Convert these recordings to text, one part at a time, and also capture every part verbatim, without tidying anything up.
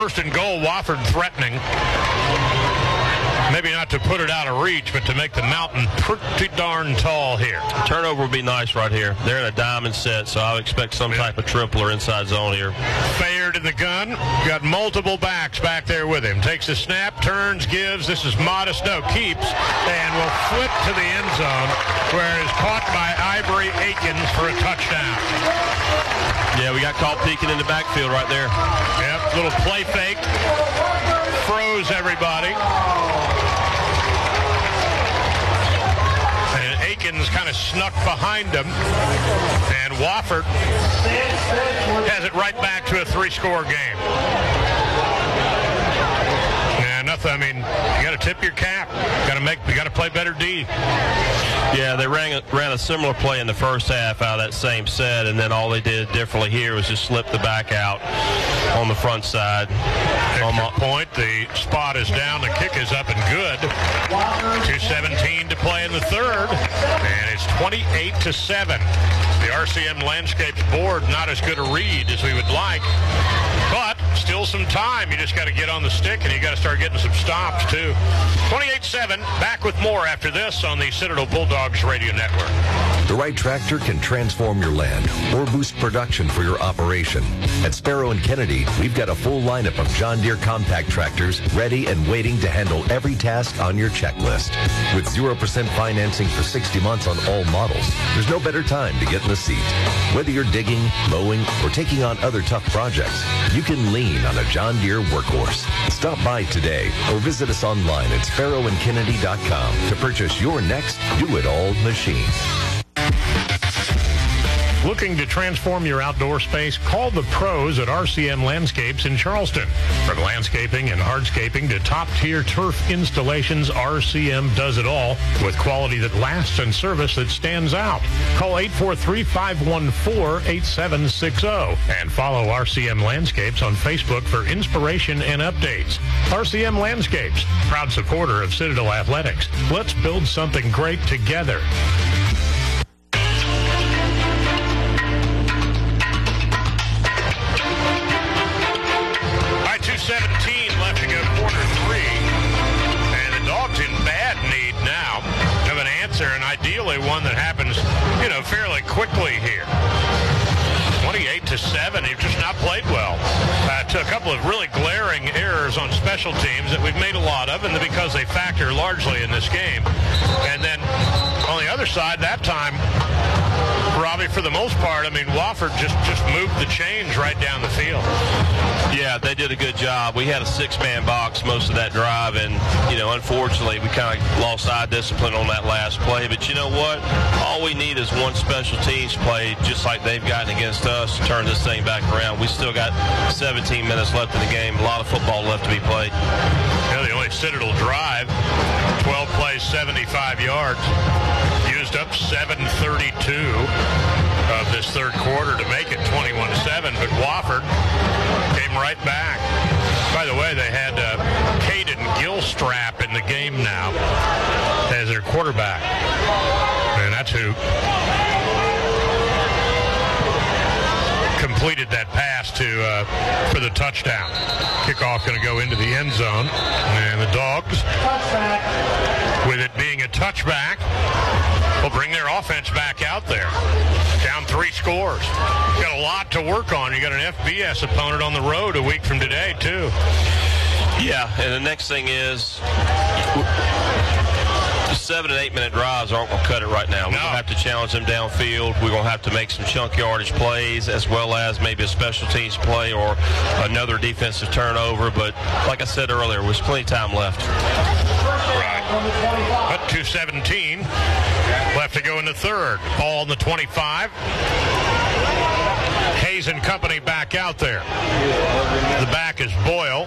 First and goal, Wofford threatening. Maybe not to put it out of reach, but to make the mountain pretty darn tall here. Turnover would be nice right here. They're in a diamond set, so I would expect some type of triple or inside zone here. Bayard in the gun. Got multiple backs back there with him. Takes a snap, turns, gives. This is modest. No, keeps. And will flip to the end zone, where it is caught by Ivory Akins for a touchdown. Yeah, we got caught peeking in the backfield right there. Yep, little play fake. Froze everybody. And Akins kind of snuck behind him. And Wofford has it right back to a three-score game. Yeah, nothing. I mean, you got to tip your cap. Got to make. You got to play better D. Yeah, they ran a, ran a similar play in the first half out of that same set, and then all they did differently here was just slip the back out on the front side. Extra point. The spot is down. The kick is up and good. two seventeen to play in the third, and it's twenty-eight to seven. The R C M Landscapes board not as good a read as we would like, but still some time. You just got to get on the stick, and you got to start getting some stops too. twenty-eight seven. Back with more after this on the Citadel Bulldogs Radio Network. The right tractor can transform your land or boost production for your operation. At Sparrow and Kennedy, we've got a full lineup of John Deere compact tractors ready and waiting to handle every task on your checklist. With zero percent financing for sixty months on all models, there's no better time to get in the seat. Whether you're digging, mowing, or taking on other tough projects, you can lean on a John Deere workhorse. Stop by today or visit us online at sparrow and kennedy dot com to purchase your next do-it-all machine. Looking to transform your outdoor space? Call the pros at R C M Landscapes in Charleston. From landscaping and hardscaping to top-tier turf installations, R C M does it all with quality that lasts and service that stands out. Call eight four three, five one four, eight seven six zero and follow R C M Landscapes on Facebook for inspiration and updates. R C M Landscapes, proud supporter of Citadel Athletics. Let's build something great together. seventeen left to go, quarter three. And the Dogs in bad need now of an answer, and ideally one that happens, you know, fairly quickly here. twenty-eight to seven. They've just not played well. Uh, to a couple of really glaring errors on special teams that we've made a lot of, and because they factor largely in this game. And then on the other side, that time, Robbie, for the most part, I mean, Wofford just, just moved the chains right down the field. Yeah, they did a good job. We had a six-man box most of that drive, and, you know, unfortunately, we kind of lost eye discipline on that last play. But you know what? All we need is one special teams play, just like they've gotten against us, to turn this thing back around. We still got seventeen minutes left in the game, a lot of football left to be played. Yeah, the only Citadel drive, twelve plays, seventy-five yards. Used up seven thirty-two of this third quarter to make it twenty-one seven, but Wofford came right back. By the way, they had uh, Caden Gilstrap in the game now as their quarterback, and that's who completed that pass to uh, for the touchdown. Kickoff going to go into the end zone, and the Dogs, with it being a touchback, will bring their offense back out there. Down three scores. Got a lot to work on. You got an F B S opponent on the road a week from today, too. Yeah, and the next thing is, just seven and eight minute drives aren't going to cut it right now. We're no. going to have to challenge them downfield. We're going to have to make some chunk yardage plays, as well as maybe a special teams play or another defensive turnover. But like I said earlier, there's plenty of time left. Right. But two seventeen left to go in the third. Ball in the twenty-five. Hayes and company back out there. The back is Boyle.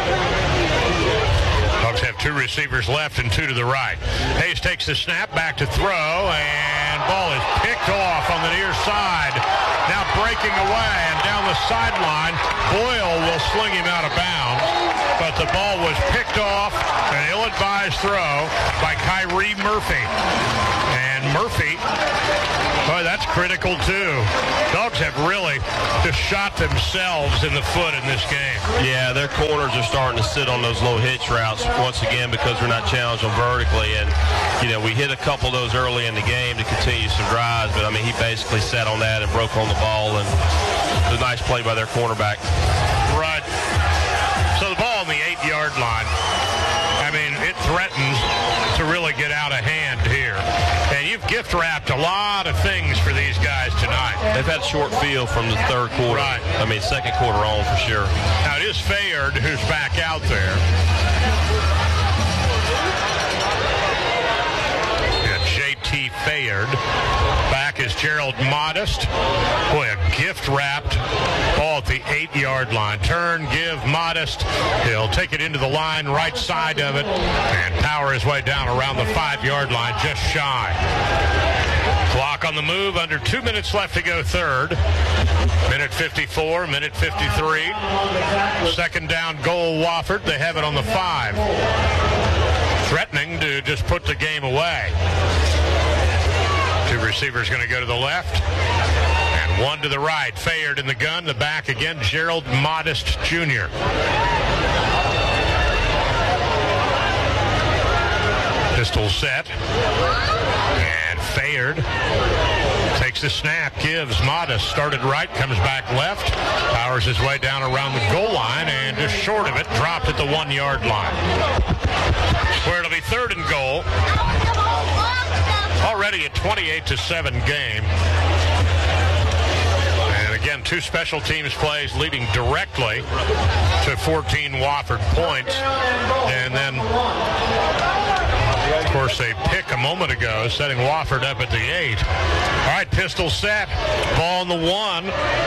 Dogs have two receivers left and two to the right. Hayes takes the snap, back to throw, and ball is picked off on the near side. Now breaking away, and down the sideline, Boyle will sling him out of bounds. But the ball was picked off, an ill-advised throw by Kyrie Murphy. And Murphy Boy, that's critical, too. Dogs have really just shot themselves in the foot in this game. Yeah, their corners are starting to sit on those low hitch routes once again because we're not challenged them vertically. And, you know, we hit a couple of those early in the game to continue some drives, but, I mean, he basically sat on that and broke on the ball, and it was a nice play by their cornerback. Right. So the ball on the eight-yard line, I mean, it threatens to really get out of hand here. And you've gift-wrapped a lot of things for these guys tonight. They've had short field from the third quarter. Right. I mean, second quarter on for sure. Now, it is Fayard who's back out there. Yeah, J T Fayard. Back is Gerald Modest. Boy, a gift-wrapped ball at the eight-yard line. Turn, give, Modest. He'll take it into the line, right side of it, and power his way down around the five-yard line, just shy. Clock on the move, under two minutes left to go third. Minute fifty-four, minute fifty-three. Second down goal, Wofford. They have it on the five. Threatening to just put the game away. Two receivers going to go to the left. And one to the right. Fayard in the gun. The back again, Gerald Modest Junior Pistol set. And Fayard takes the snap, gives. Modest started right, comes back left, powers his way down around the goal line, and just short of it, dropped at the one-yard line. Where it'll be third and goal. Already a twenty-eight to seven game. And again, two special teams plays leading directly to fourteen Wofford points. And then, of course, a pick a moment ago, setting Wofford up at the eight. All right, pistol set. Ball on the one.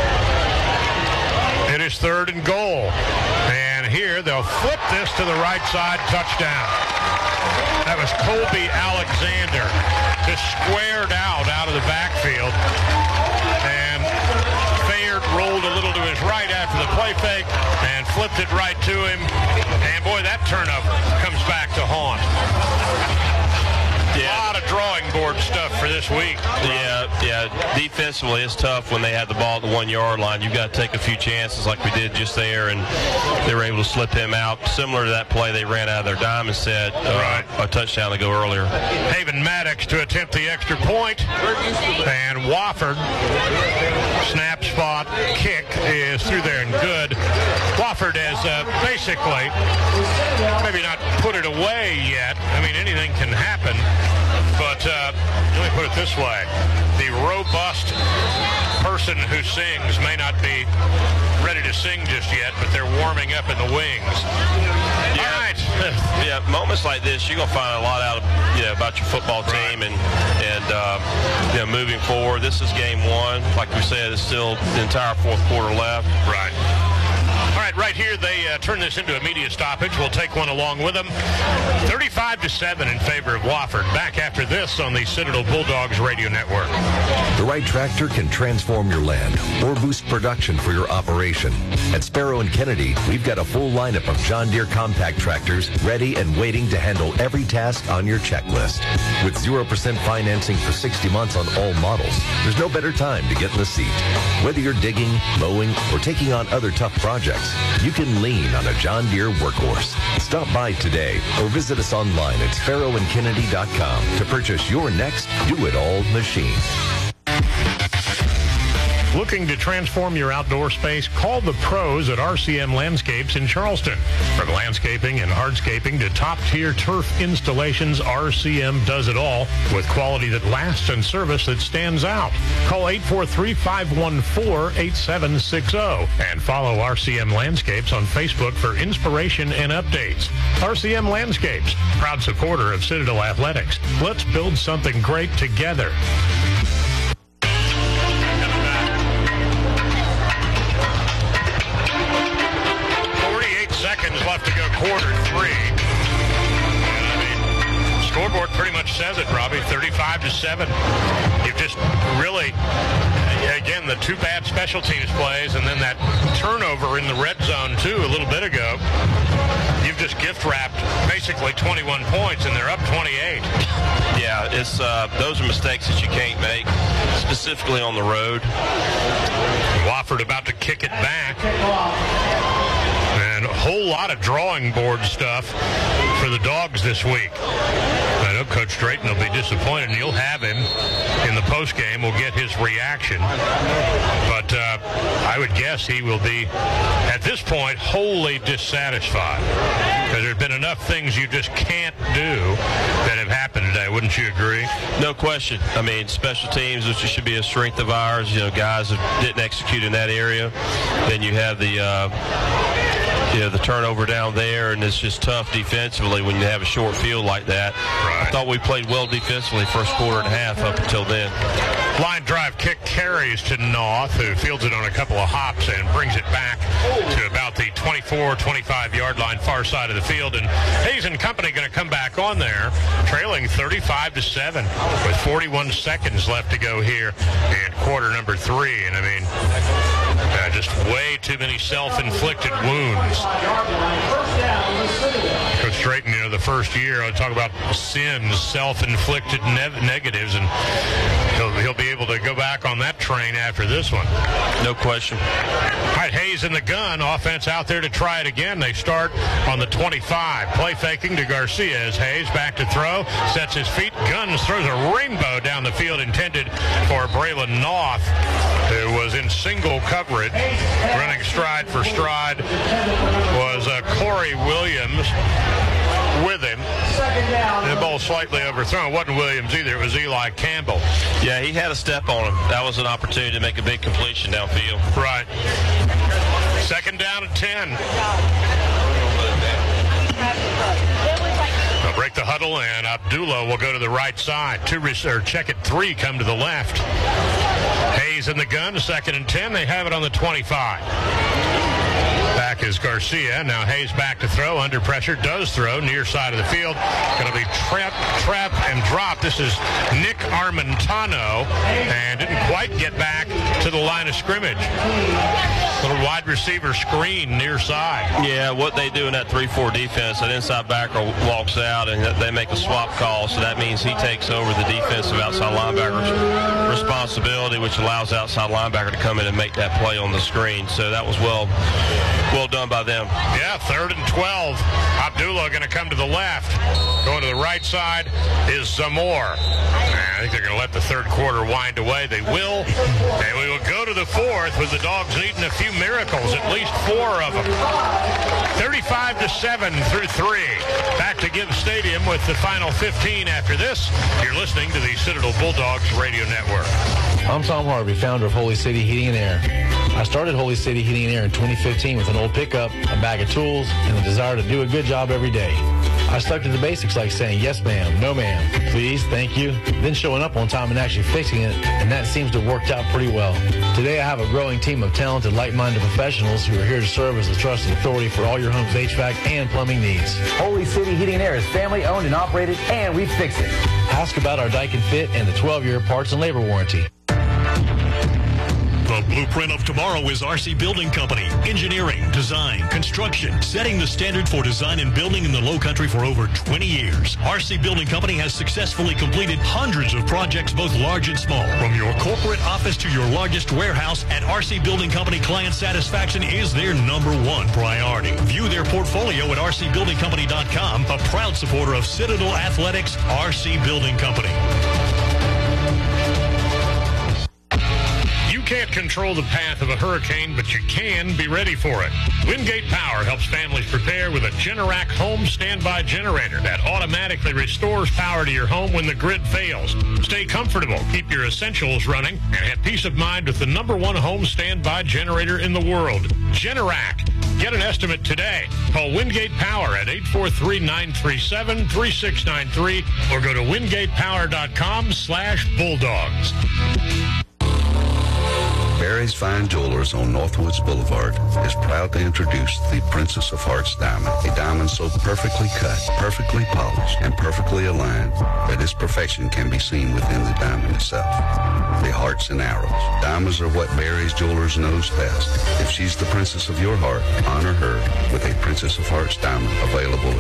It is third and goal. And here they'll flip this to the right side. Touchdown. That was Colby Alexander. Just squared out out of the backfield. And Fayard rolled a little to his right after the play fake and flipped it right to him. And boy, that turnover comes back to haunt. Yeah. A lot of drawing board stuff for this week. Yeah, yeah. Defensively, it's tough when they have the ball at the one-yard line. You've got to take a few chances like we did just there, and they were able to slip him out. Similar to that play they ran out of their diamond set, uh, right. a touchdown to go earlier. Haven Maddox to attempt the extra point, and Wofford, snap spot, kick is through there and good. Wofford has uh, basically maybe not put it away yet. I mean, anything can happen. But uh, let me put it this way. The robust person who sings may not be ready to sing just yet, but they're warming up in the wings. Yeah. All right. Yeah, moments like this, you're going to find a lot out of, you know, about your football team right. and, and uh, you know, moving forward. This is game one. Like we said, it's still the entire fourth quarter left. Right. All right, right here, they uh, turn this into a media stoppage. We'll take one along with them. thirty-five to seven in favor of Wofford. Back after this on the Citadel Bulldogs Radio Network. The right tractor can transform your land or boost production for your operation. At Sparrow and Kennedy, we've got a full lineup of John Deere compact tractors ready and waiting to handle every task on your checklist. With zero percent financing for sixty months on all models, there's no better time to get in the seat. Whether you're digging, mowing, or taking on other tough projects, you can lean on a John Deere workhorse. Stop by today or visit us online at sparrow and kennedy dot com to purchase your next do-it-all machine. Looking to transform your outdoor space? Call the pros at R C M Landscapes in Charleston. From landscaping and hardscaping to top-tier turf installations, R C M does it all with quality that lasts and service that stands out. Call eight four three, five one four, eight seven six zero and follow R C M Landscapes on Facebook for inspiration and updates. R C M Landscapes, proud supporter of Citadel Athletics. Let's build something great together. Seconds left to go, quarter three. And I mean, scoreboard pretty much says it, Robbie, thirty-five to seven. You've just really, again, the two bad special teams plays and then that turnover in the red zone, too, a little bit ago. You've you've just gift-wrapped basically twenty-one points, and they're up twenty-eight. Yeah, it's uh, those are mistakes that you can't make, specifically on the road. Wofford about to kick it back. And a whole lot of drawing board stuff for the Dogs this week. I know Coach Drayton will be disappointed, and you'll have him in the postgame. We'll get his reaction. But uh, I would guess he will be, at this point, wholly dissatisfied. Because there's been enough things you just can't do that have happened today. Wouldn't you agree? No question. I mean, special teams, which should be a strength of ours, you know, guys that didn't execute in that area. Then you have the... Uh, You know, the turnover down there, and it's just tough defensively when you have a short field like that. Right. I thought we played well defensively first quarter and a half up until then. Line drive kick carries to North, who fields it on a couple of hops and brings it back to about the twenty-four, twenty-five yard line, far side of the field. And Hayes and company going to come back on there, trailing thirty-five to seven with forty-one seconds left to go here in quarter number three. And I mean, uh, just way too many self-inflicted wounds. Coach Drayton, you know, the first year, I talk about sins, self-inflicted ne- negatives, and he'll, he'll be able to go back on that train after this one. No question. All right, Hayes in the gun. Offense out there to try it again. They start on the twenty-five. Play faking to Garcia as Hayes back to throw. Sets his feet. Guns throws a rainbow down the field intended for Braylon North, who was in single coverage. Running stride for stride was uh, Corey Williams with him. The ball slightly overthrown. It wasn't Williams either. It was Eli Campbell. Yeah, he had a step on him. That was an opportunity to make a big completion downfield. Right. Second down and ten. They'll break the huddle, and Abdullah will go to the right side. Two or check it three come to the left. Hayes in the gun, second and ten. They have it on the twenty-five. Back is Garcia. Now Hayes back to throw. Under pressure. Does throw. Near side of the field. Going to be trap, trap, and drop. This is Nick Armentano. And didn't quite get back to the line of scrimmage. Little wide receiver screen near side. Yeah, what they do in that three four defense, that inside backer walks out and they make a swap call. So that means he takes over the defensive outside linebacker's responsibility, which allows outside linebacker to come in and make that play on the screen. So that was well well done by them. Yeah, third and twelve. Abdullah going to come to the left. Going to the right side is Zamore. I think they're going to let the third quarter wind away. They will. And we will go to the fourth with the Dogs needing a few miracles, at least four of them. thirty-five to seven through three. Back to Gibbs Stadium with the final fifteen after this. You're listening to the Citadel Bulldogs Radio Network. I'm Tom Harvey, founder of Holy City Heating and Air. I started Holy City Heating and Air in twenty fifteen with an old pickup, a bag of tools, and the desire to do a good job every day. I stuck to the basics like saying, yes, ma'am, no, ma'am, please, thank you, then showing up on time and actually fixing it, and that seems to have worked out pretty well. Today I have a growing team of talented, like-minded professionals who are here to serve as the trusted authority for all your home's H V A C and plumbing needs. Holy City Heating and Air is family-owned and operated, and we fix it. Ask about our Daikin Fit and the twelve-year parts and labor warranty. The blueprint of tomorrow is R C Building Company. Engineering, design, construction, setting the standard for design and building in the Low Country for over twenty years. R C Building Company has successfully completed hundreds of projects, both large and small. From your corporate office to your largest warehouse, at R C Building Company, client satisfaction is their number one priority. View their portfolio at R C building company dot com, a proud supporter of Citadel Athletics. R C Building Company. You can't control the path of a hurricane, but you can be ready for it. Wingate Power helps families prepare with a Generac home standby generator that automatically restores power to your home when the grid fails. Stay comfortable, keep your essentials running, and have peace of mind with the number one home standby generator in the world, Generac. Get an estimate today. Call Wingate Power at eight four three, nine three seven, three six nine three or go to wingate power dot com slash bulldogs. Barry Barry's Fine Jewelers on Northwoods Boulevard is proud to introduce the Princess of Hearts diamond, a diamond so perfectly cut, perfectly polished, and perfectly aligned that its perfection can be seen within the diamond itself. The hearts and arrows. Diamonds are what Barry's Jewelers knows best. If she's the princess of your heart, honor her with a Princess of Hearts diamond available